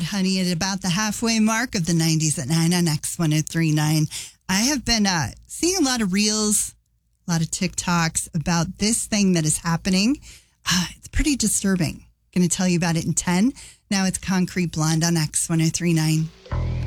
honey, at about the halfway mark of the 90s at 9 on X1039. I have been seeing a lot of reels, a lot of TikToks about this thing that is happening. It's pretty disturbing. Going to tell you about it in 10. Now it's Concrete Blonde on X1039.